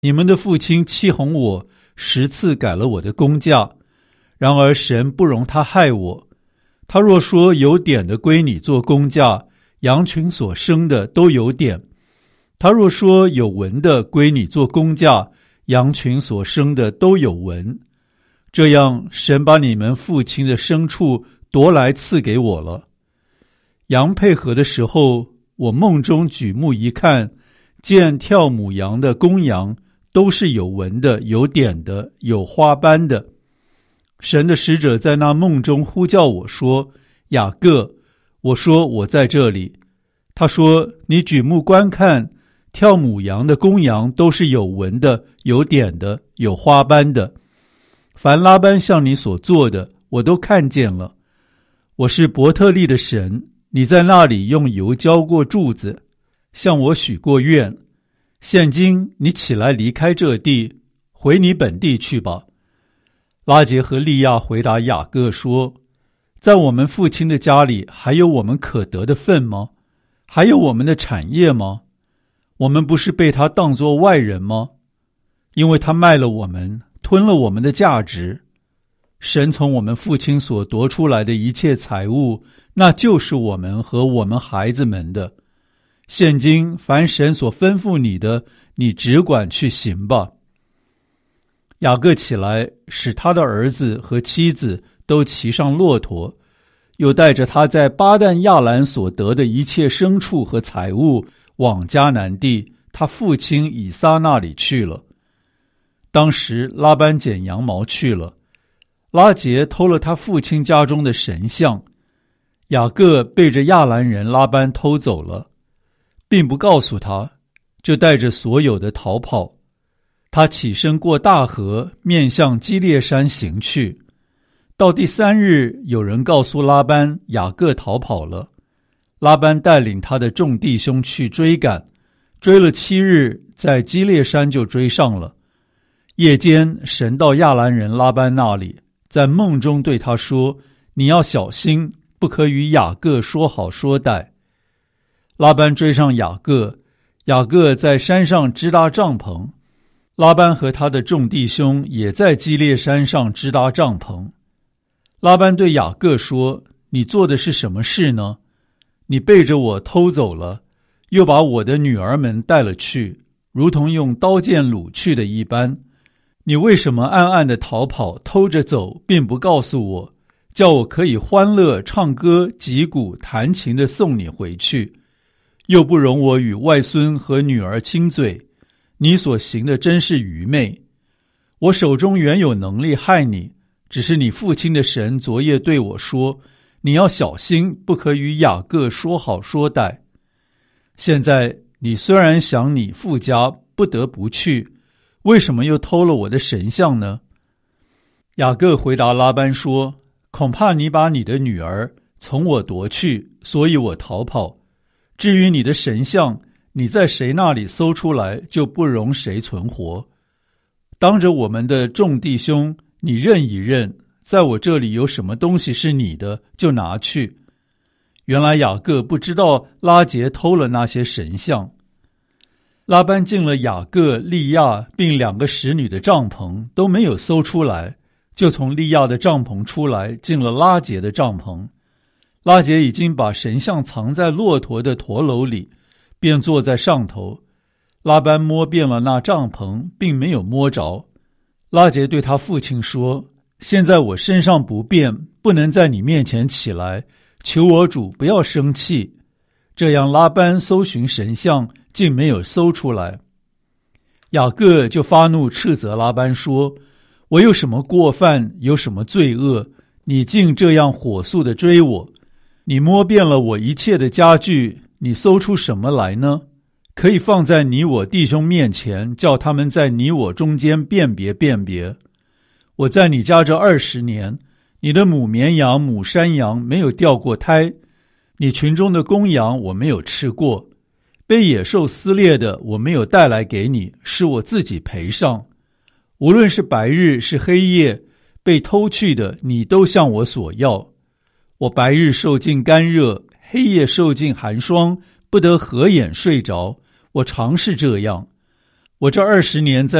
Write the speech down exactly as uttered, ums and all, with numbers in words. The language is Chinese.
你们的父亲欺哄我，十次改了我的工价，然而神不容他害我。他若说有点的归你做工价，羊群所生的都有点；他若说有纹的归你做工价，羊群所生的都有纹。这样，神把你们父亲的牲畜夺来赐给我了。羊配合的时候，我梦中举目一看，见跳母羊的公羊都是有纹的，有点的，有花斑的。神的使者在那梦中呼叫我说：雅各。我说：我在这里。他说：你举目观看，跳母羊的公羊都是有纹的，有点的，有花斑的。凡拉班向你所做的，我都看见了。我是伯特利的神，你在那里用油浇过柱子，向我许过愿。现今你起来离开这地，回你本地去吧。拉结和利亚回答雅各说：在我们父亲的家里还有我们可得的份吗？还有我们的产业吗？我们不是被他当作外人吗？因为他卖了我们，吞了我们的价值。神从我们父亲所夺出来的一切财物，那就是我们和我们孩子们的。现今凡神所吩咐你的，你只管去行吧。雅各起来，使他的儿子和妻子都骑上骆驼，又带着他在巴旦亚兰所得的一切牲畜和财物，往迦南地他父亲以撒那里去了。当时拉班剪羊毛去了，拉结偷了他父亲家中的神像，雅各背着亚兰人拉班偷走了，并不告诉他，就带着所有的逃跑。他起身过大河，面向基列山行去。到第三日，有人告诉拉班，雅各逃跑了。拉班带领他的众弟兄去追赶，追了七日，在基列山就追上了。夜间，神到亚兰人拉班那里，在梦中对他说：你要小心，不可与雅各说好说歹。拉班追上雅各，雅各在山上支搭帐篷，拉班和他的众弟兄也在基列山上支搭帐篷。拉班对雅各说：你做的是什么事呢？你背着我偷走了，又把我的女儿们带了去，如同用刀剑掳去的一般。你为什么暗暗地逃跑，偷着走，并不告诉我，叫我可以欢乐唱歌击鼓弹琴地送你回去，又不容我与外孙和女儿亲嘴？你所行的真是愚昧。我手中原有能力害你，只是你父亲的神昨夜对我说：你要小心，不可与雅各说好说歹。现在你虽然想你父家，不得不去，为什么又偷了我的神像呢？雅各回答拉班说：恐怕你把你的女儿从我夺去，所以我逃跑。至于你的神像，你在谁那里搜出来，就不容谁存活。当着我们的众弟兄，你认一认，在我这里有什么东西是你的，就拿去。原来雅各不知道拉结偷了那些神像。拉班进了雅各、利亚并两个使女的帐篷，都没有搜出来，就从利亚的帐篷出来，进了拉结的帐篷。拉结已经把神像藏在骆驼的驼楼里，便坐在上头。拉班摸遍了那帐篷，并没有摸着。拉结对他父亲说：现在我身上不便，不能在你面前起来，求我主不要生气。这样拉班搜寻神像，竟没有搜出来。雅各就发怒斥责拉班说：我有什么过犯，有什么罪恶，你竟这样火速地追我？你摸遍了我一切的家具，你搜出什么来呢？可以放在你我弟兄面前，叫他们在你我中间辨别辨别。我在你家这二十年，你的母绵羊、母山羊没有掉过胎，你群中的公羊我没有吃过，被野兽撕裂的我没有带来给你，是我自己赔上。无论是白日是黑夜，被偷去的你都向我索要。我白日受尽干热，黑夜受尽寒霜，不得合眼睡着，我常是这样。 我这二十年在